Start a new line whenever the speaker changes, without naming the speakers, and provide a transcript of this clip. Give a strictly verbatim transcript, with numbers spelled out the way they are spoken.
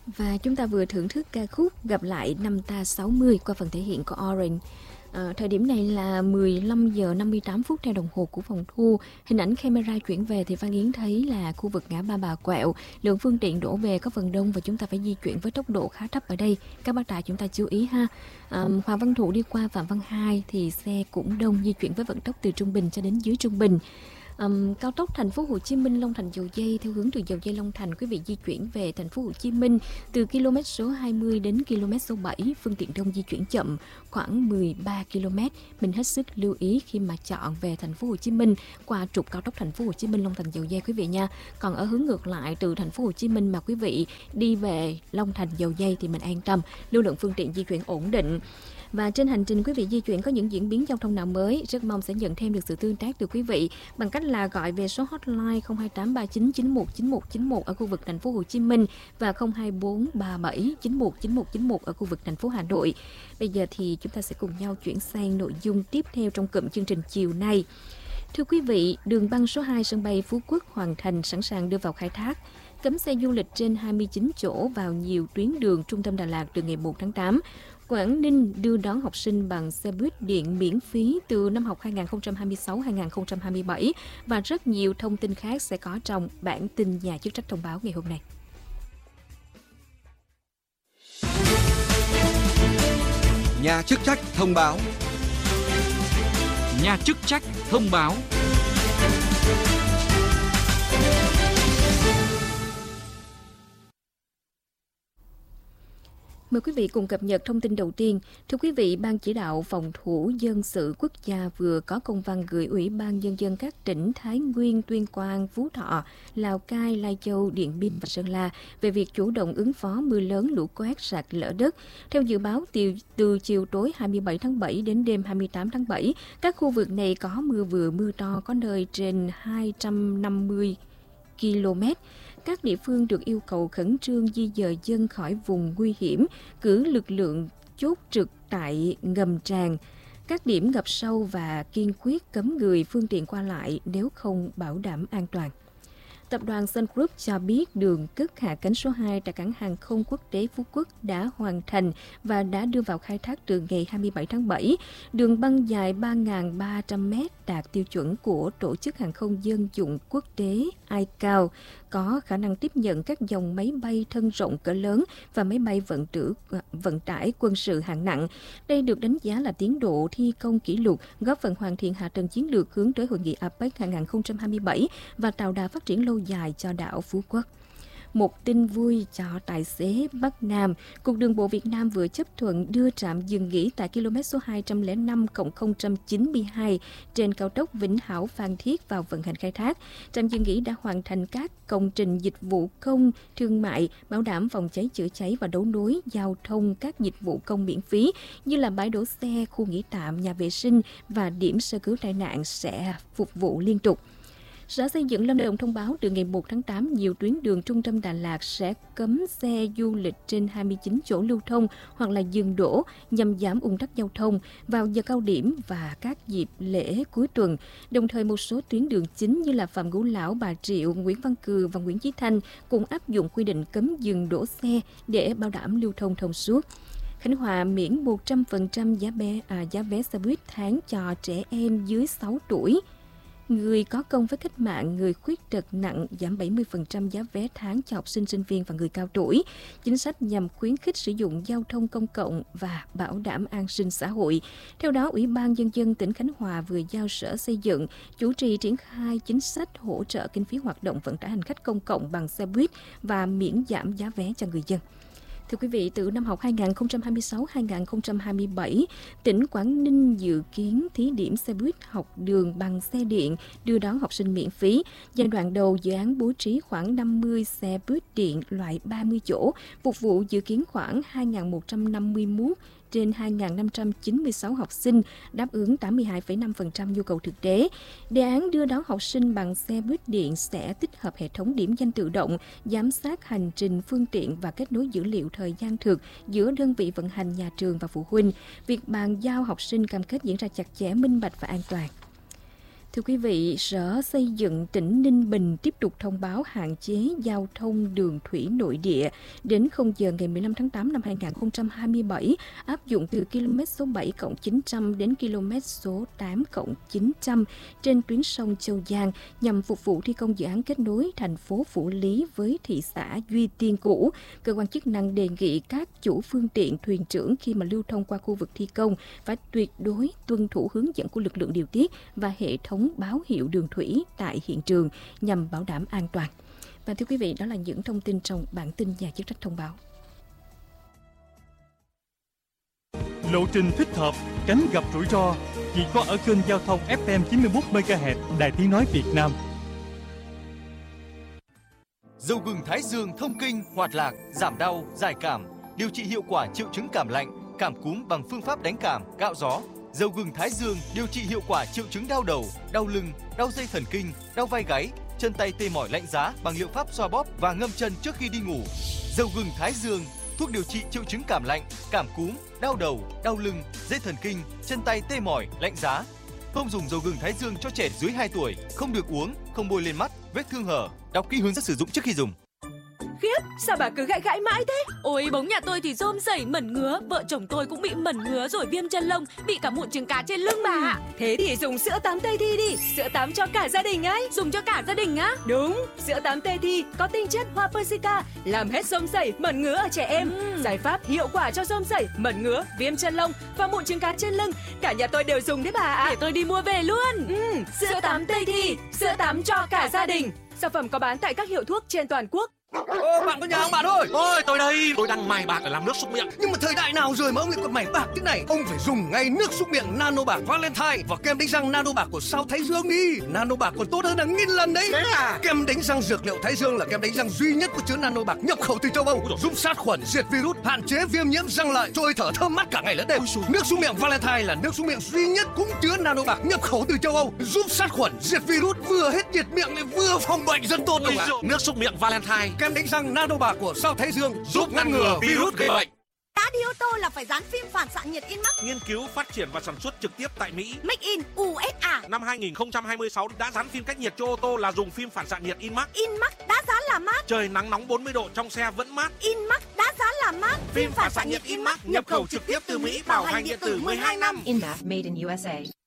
Và chúng ta vừa thưởng thức ca khúc Gặp lại năm ta sáu mươi qua phần thể hiện của Orange. À, thời điểm này là mười lăm giờ năm mươi tám phút theo đồng hồ của phòng thu. Hình ảnh camera chuyển về thì Phan Yến thấy là khu vực ngã ba Bà Quẹo, lượng phương tiện đổ về có phần đông và chúng ta phải di chuyển với tốc độ khá thấp ở đây. Các bác tài chúng ta chú ý ha. À, Hoàng Văn Thụ đi qua Phạm Văn Hai thì xe cũng đông, di chuyển với vận tốc từ trung bình cho đến dưới trung bình. Um, cao tốc thành phố Hồ Chí Minh Long Thành Dầu Giây theo hướng từ Dầu Giây Long Thành, quý vị di chuyển về thành phố Hồ Chí Minh từ km số hai mươi đến km số bảy, phương tiện đông di chuyển chậm khoảng mười ba ki lô mét. Mình hết sức lưu ý khi mà chọn về thành phố Hồ Chí Minh qua trục cao tốc thành phố Hồ Chí Minh Long Thành Dầu Giây quý vị nha. Còn ở hướng ngược lại từ thành phố Hồ Chí Minh mà quý vị đi về Long Thành Dầu Giây thì mình an tâm, lưu lượng phương tiện di chuyển ổn định. Và trên hành trình quý vị di chuyển có những diễn biến giao thông nào mới, rất mong sẽ nhận thêm được sự tương tác từ quý vị bằng cách là gọi về số hotline không hai tám ba chín chín một chín một chín một ở khu vực thành phố Hồ Chí Minh và không hai bốn ba bảy chín một chín một chín một ở khu vực thành phố Hà Nội. Bây giờ thì chúng ta sẽ cùng nhau chuyển sang nội dung tiếp theo trong cụm chương trình chiều nay. Thưa quý vị, đường băng số hai sân bay Phú Quốc hoàn thành, sẵn sàng đưa vào khai thác. Cấm xe du lịch trên hai mươi chín chỗ vào nhiều tuyến đường trung tâm Đà Lạt từ ngày một tháng tám. Quảng Ninh đưa đón học sinh bằng xe buýt điện miễn phí từ năm học hai nghìn không trăm hai mươi sáu hai nghìn không trăm hai mươi bảy và rất nhiều thông tin khác sẽ có trong bản tin nhà chức trách thông báo ngày hôm nay.
Nhà chức trách thông báo.
Nhà chức trách thông báo.
Mời quý vị cùng cập nhật thông tin đầu tiên. Thưa quý vị, Ban chỉ đạo phòng thủ dân sự quốc gia vừa có công văn gửi Ủy ban Nhân dân các tỉnh Thái Nguyên, Tuyên Quang, Phú Thọ, Lào Cai, Lai Châu, Điện Biên và Sơn La về việc chủ động ứng phó mưa lớn, lũ quét, sạt lở đất. Theo dự báo, từ, từ chiều tối hai mươi bảy tháng bảy đến đêm hai mươi tám tháng bảy, các khu vực này có mưa vừa mưa to, có nơi trên hai trăm năm mươi ki lô mét. Các địa phương được yêu cầu khẩn trương di dời dân khỏi vùng nguy hiểm, cử lực lượng chốt trực tại ngầm tràn, các điểm ngập sâu và kiên quyết cấm người phương tiện qua lại nếu không bảo đảm an toàn. Tập đoàn Sun Group cho biết đường cất hạ cánh số hai tại cảng hàng không quốc tế Phú Quốc đã hoàn thành và đã đưa vào khai thác từ ngày hai mươi bảy tháng bảy. Đường băng dài ba nghìn ba trăm mét đạt tiêu chuẩn của Tổ chức Hàng không Dân dụng Quốc tế i c a o, có khả năng tiếp nhận các dòng máy bay thân rộng cỡ lớn và máy bay vận, trữ, vận tải quân sự hạng nặng. Đây được đánh giá là tiến độ thi công kỷ lục, góp phần hoàn thiện hạ tầng chiến lược hướng tới Hội nghị a pếch hai nghìn không trăm hai mươi bảy và tạo đà phát triển lâu dài cho đảo Phú Quốc. Một tin vui cho tài xế Bắc Nam, Cục Đường bộ Việt Nam vừa chấp thuận đưa trạm dừng nghỉ tại km số hai không năm không chín hai trên cao tốc Vĩnh Hảo Phan Thiết vào vận hành khai thác. Trạm dừng nghỉ đã hoàn thành các công trình dịch vụ công, thương mại, bảo đảm phòng cháy chữa cháy và đấu nối giao thông các dịch vụ công miễn phí như là bãi đổ xe, khu nghỉ tạm, nhà vệ sinh và điểm sơ cứu tai nạn sẽ phục vụ liên tục. Sở Xây dựng Lâm Đồng thông báo từ ngày một tháng tám, nhiều tuyến đường trung tâm Đà Lạt sẽ cấm xe du lịch trên hai mươi chín chỗ lưu thông hoặc là dừng đỗ nhằm giảm ùn tắc giao thông vào giờ cao điểm và các dịp lễ cuối tuần. Đồng thời một số tuyến đường chính như là Phạm Ngũ Lão, Bà Triệu, Nguyễn Văn Cừ và Nguyễn Chí Thanh cũng áp dụng quy định cấm dừng đỗ xe để bảo đảm lưu thông thông suốt. Khánh Hòa miễn một trăm phần trăm giá vé, à, giá vé xe buýt tháng cho trẻ em dưới sáu tuổi. Người có công với cách mạng, người khuyết tật nặng giảm bảy mươi phần trăm giá vé tháng cho học sinh, sinh viên và người cao tuổi. Chính sách nhằm khuyến khích sử dụng giao thông công cộng và bảo đảm an sinh xã hội. Theo đó, Ủy ban Nhân dân tỉnh Khánh Hòa vừa giao Sở Xây dựng chủ trì triển khai chính sách hỗ trợ kinh phí hoạt động vận tải hành khách công cộng bằng xe buýt và miễn giảm giá vé cho người dân. Thưa quý vị, từ năm học hai nghìn không trăm hai mươi sáu hai nghìn không trăm hai mươi bảy, tỉnh Quảng Ninh dự kiến thí điểm xe buýt học đường bằng xe điện đưa đón học sinh miễn phí. Giai đoạn đầu, dự án bố trí khoảng năm mươi xe buýt điện loại ba mươi chỗ, phục vụ dự kiến khoảng hai nghìn một trăm năm mươi mốt trên hai nghìn năm trăm chín mươi sáu học sinh, đáp ứng tám mươi hai phẩy năm phần trăm nhu cầu thực tế. Đề án đưa đón học sinh bằng xe buýt điện sẽ tích hợp hệ thống điểm danh tự động, giám sát hành trình phương tiện và kết nối dữ liệu thời gian thực giữa đơn vị vận hành, nhà trường và phụ huynh. Việc bàn giao học sinh cam kết diễn ra chặt chẽ, minh bạch và an toàn. Thưa Thưa quý vị, Sở Xây dựng tỉnh Ninh Bình tiếp tục thông báo hạn chế giao thông đường thủy nội địa đến không giờ ngày mười lăm tháng tám năm hai nghìn không trăm hai mươi bảy, áp dụng từ km số bảy cộng chín trăm đến km số tám cộng chín trăm trên tuyến sông Châu Giang nhằm phục vụ thi công dự án kết nối thành phố Phủ Lý với thị xã Duy Tiên cũ. Cơ quan chức năng đề nghị các chủ phương tiện, thuyền trưởng khi mà lưu thông qua khu vực thi công phải tuyệt đối tuân thủ hướng dẫn của lực lượng điều tiết và hệ thống báo hiệu đường thủy tại hiện trường nhằm bảo đảm an toàn. Và thưa quý vị, đó là những thông tin trong bản tin Nhà chức trách thông báo.
Lộ trình thích hợp, tránh gặp rủi ro chỉ có ở kênh giao thông ép em chín mươi mốt mê ga héc Đài Tiếng nói Việt Nam.
Dầu gừng Thái Dương thông kinh, hoạt lạc, giảm đau, giải cảm, điều trị hiệu quả triệu chứng cảm lạnh, cảm cúm bằng phương pháp đánh cảm, cạo gió. Dầu gừng Thái Dương điều trị hiệu quả triệu chứng đau đầu, đau lưng, đau dây thần kinh, đau vai gáy, chân tay tê mỏi lạnh giá bằng liệu pháp xoa bóp và ngâm chân trước khi đi ngủ. Dầu gừng Thái Dương, thuốc điều trị triệu chứng cảm lạnh, cảm cúm, đau đầu, đau lưng, dây thần kinh, chân tay tê mỏi, lạnh giá. Không dùng dầu gừng Thái Dương cho trẻ dưới hai tuổi, không được uống, không bôi lên mắt, vết thương hở. Đọc kỹ hướng dẫn sử dụng trước khi dùng.
Khiếp, sao bà cứ gãi gãi mãi thế? Ôi, bóng nhà tôi thì rôm rẩy mẩn ngứa, vợ chồng tôi cũng bị mẩn ngứa rồi viêm chân lông, bị cả mụn trứng cá trên lưng bà ạ.
Thế thì dùng sữa tắm Tây Thi đi, sữa tắm cho cả gia đình ấy.
Dùng cho cả gia đình á?
Đúng, sữa tắm Tây Thi có tinh chất hoa persica, làm hết rôm rẩy, mẩn ngứa ở trẻ em. Ừ. Giải pháp hiệu quả cho rôm rẩy, mẩn ngứa, viêm chân lông và mụn trứng cá trên lưng. Cả nhà tôi đều dùng đấy bà ạ.
Để tôi đi mua về luôn.
Ừ, sữa, sữa tắm Tây Thi, sữa tắm cho cả gia đình. Sản phẩm có bán tại các hiệu thuốc trên toàn quốc.
Ô, bạn có nhà không bạn ơi? Ôi, tôi đây, tôi đang mài bạc để làm nước súc miệng. Nhưng mà thời đại nào rồi mà ông lại còn mài bạc thế này? Ông phải dùng ngay nước súc miệng Nano Bạc Valentine và kem đánh răng Nano Bạc của Sao Thái Dương đi. Nano Bạc còn tốt hơn hàng nghìn lần đấy.
Thế à?
Kem đánh răng dược liệu Thái Dương là kem đánh răng duy nhất có chứa Nano Bạc nhập khẩu từ châu Âu, giúp sát khuẩn, diệt virus, hạn chế viêm nhiễm răng lợi, trôi thở thơm mát cả ngày lẫn đêm. Nước súc miệng Valentine là nước súc miệng duy nhất cũng chứa Nano Bạc nhập khẩu từ châu Âu, giúp sát khuẩn, diệt virus, vừa hết nhiệt miệng lại vừa phòng bệnh rất tốt.
Nước súc miệng Valentine,
kem đánh răng Nano Bạc của Sao Thái Dương giúp ngăn ngừa virus gây bệnh.
Đã đi ô tô là phải dán phim phản xạ nhiệt in-max.
Nghiên cứu, phát triển và sản xuất trực tiếp tại Mỹ.
Make in u ét a.
Năm hai nghìn không trăm hai mươi sáu đã dán phim cách nhiệt cho ô tô là dùng phim phản xạ nhiệt in-max.
In-max đã dán là mát.
Trời nắng nóng bốn mươi độ trong xe vẫn mát.
In-max đã dán là mát.
Phim phản xạ nhiệt in-max nhập khẩu trực tiếp từ Mỹ, bảo hành điện tử mười hai năm.
In-max made in u ét a.